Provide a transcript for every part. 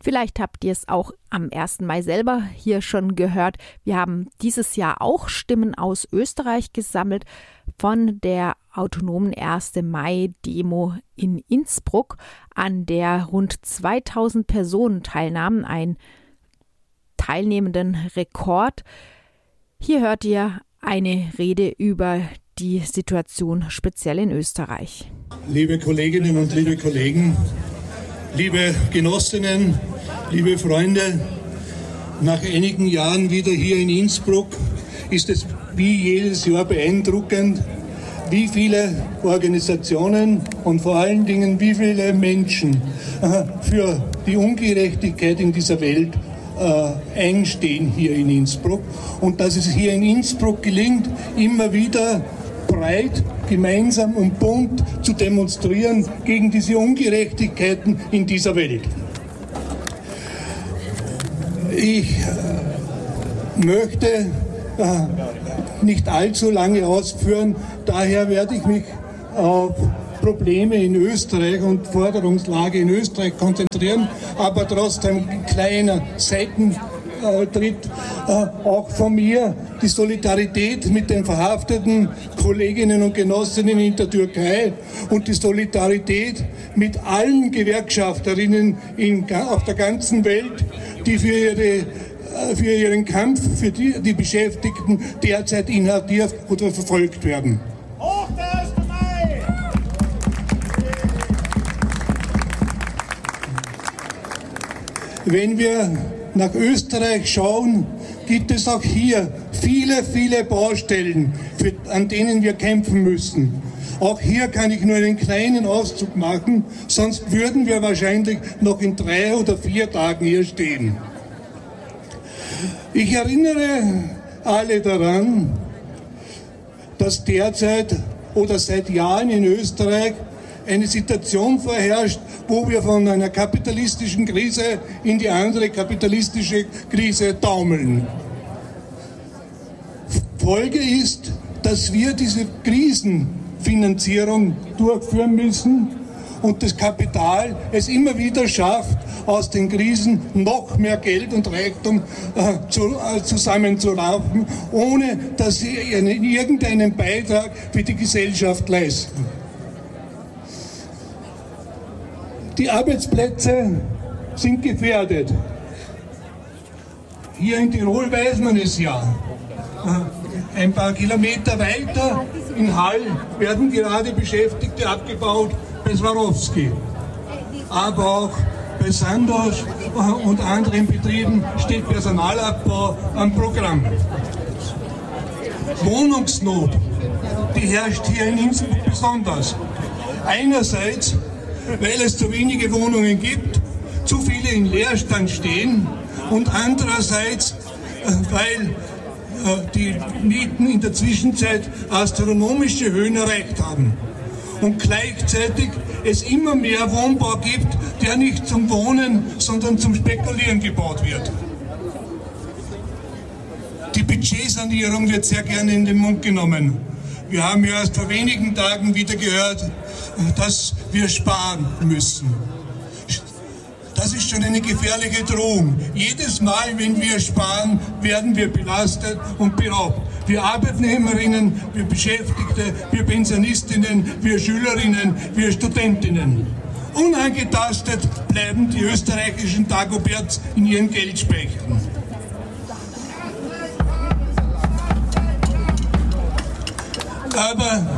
Vielleicht habt ihr es auch am 1. Mai selber hier schon gehört. Wir haben dieses Jahr auch Stimmen aus Österreich gesammelt von der autonomen 1. Mai-Demo in Innsbruck, an der rund 2000 Personen teilnahmen, ein teilnehmenden Rekord. Hier hört ihr eine Rede über die Situation speziell in Österreich. Liebe Kolleginnen und liebe Kollegen, liebe Genossinnen, liebe Freunde, nach einigen Jahren wieder hier in Innsbruck ist es wie jedes Jahr beeindruckend, wie viele Organisationen und vor allen Dingen wie viele Menschen für die Ungerechtigkeit in dieser Welt einstehen hier in Innsbruck und dass es hier in Innsbruck gelingt, immer wieder breit, gemeinsam und bunt zu demonstrieren gegen diese Ungerechtigkeiten in dieser Welt. Ich möchte nicht allzu lange ausführen, daher werde ich mich auf Probleme in Österreich und Forderungslage in Österreich konzentrieren, aber trotzdem ein kleiner Seitentritt auch von mir, die Solidarität mit den verhafteten Kolleginnen und Genossinnen in der Türkei und die Solidarität mit allen Gewerkschafterinnen auf der ganzen Welt, die für ihren Kampf für die Beschäftigten derzeit inhaftiert oder verfolgt werden. Wenn wir nach Österreich schauen, gibt es auch hier viele, viele Baustellen, an denen wir kämpfen müssen. Auch hier kann ich nur einen kleinen Auszug machen, sonst würden wir wahrscheinlich noch in 3 oder 4 Tagen hier stehen. Ich erinnere alle daran, dass derzeit oder seit Jahren in Österreich eine Situation vorherrscht, wo wir von einer kapitalistischen Krise in die andere kapitalistische Krise taumeln. Folge ist, dass wir diese Krisenfinanzierung durchführen müssen und das Kapital es immer wieder schafft, aus den Krisen noch mehr Geld und Reichtum zusammenzuraufen, ohne dass sie irgendeinen Beitrag für die Gesellschaft leisten. Die Arbeitsplätze sind gefährdet. Hier in Tirol weiß man es ja. Ein paar Kilometer weiter in Hall werden gerade Beschäftigte abgebaut bei Swarovski. Aber auch bei Sandoz und anderen Betrieben steht Personalabbau am Programm. Wohnungsnot, die herrscht hier in Innsbruck besonders. Einerseits, weil es zu wenige Wohnungen gibt, zu viele in Leerstand stehen und andererseits, weil die Mieten in der Zwischenzeit astronomische Höhen erreicht haben. Und gleichzeitig es immer mehr Wohnbau gibt, der nicht zum Wohnen, sondern zum Spekulieren gebaut wird. Die Budgetsanierung wird sehr gerne in den Mund genommen. Wir haben ja erst vor wenigen Tagen wieder gehört, dass wir sparen müssen. Das ist schon eine gefährliche Drohung. Jedes Mal, wenn wir sparen, werden wir belastet und beraubt. Wir Arbeitnehmerinnen, wir Beschäftigte, wir Pensionistinnen, wir Schülerinnen, wir Studentinnen. Unangetastet bleiben die österreichischen Dagoberts in ihren Geldspeichern. Aber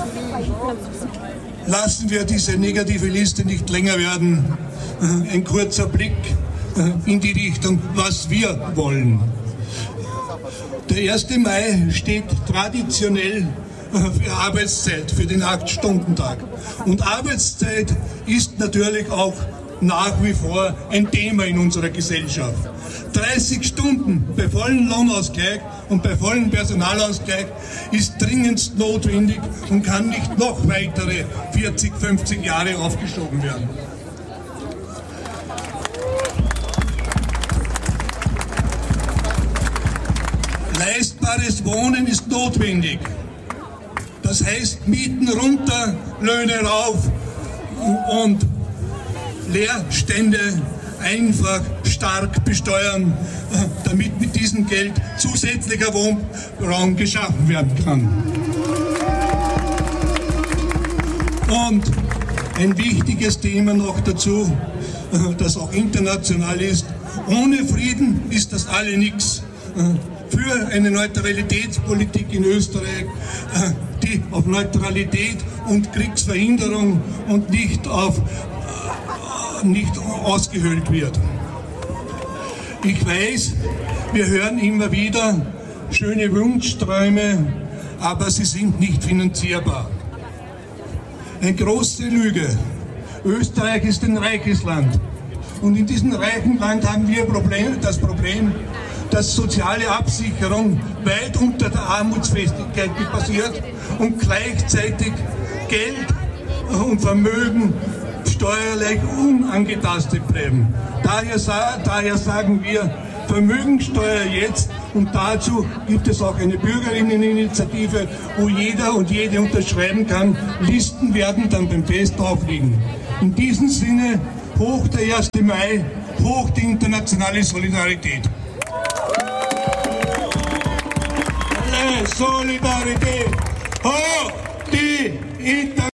lassen wir diese negative Liste nicht länger werden. Ein kurzer Blick in die Richtung, was wir wollen. Der 1. Mai steht traditionell für Arbeitszeit, für den 8-Stunden-Tag. Und Arbeitszeit ist natürlich auch nach wie vor ein Thema in unserer Gesellschaft. 30 Stunden bei vollem Lohnausgleich und bei vollem Personalausgleich ist dringendst notwendig und kann nicht noch weitere 40, 50 Jahre aufgeschoben werden. Leistbares Wohnen ist notwendig. Das heißt Mieten runter, Löhne rauf und Leerstände einfach stark besteuern, damit mit diesem Geld zusätzlicher Wohnraum geschaffen werden kann. Und ein wichtiges Thema noch dazu, das auch international ist: Ohne Frieden ist das alle nichts. Für eine Neutralitätspolitik in Österreich, die auf Neutralität und Kriegsverhinderung und nicht ausgehöhlt wird. Ich weiß, wir hören immer wieder schöne Wunschträume, aber sie sind nicht finanzierbar. Eine große Lüge. Österreich ist ein reiches Land. Und in diesem reichen Land haben wir das Problem, dass soziale Absicherung weit unter der Armutsfestigkeit passiert und gleichzeitig Geld und Vermögen steuerlich unangetastet bleiben. Daher sagen wir, Vermögensteuer jetzt, und dazu gibt es auch eine Bürgerinneninitiative, wo jeder und jede unterschreiben kann. Listen werden dann beim Fest aufliegen. In diesem Sinne, hoch der 1. Mai, hoch die internationale Solidarität. Solidarität, hoch die internationale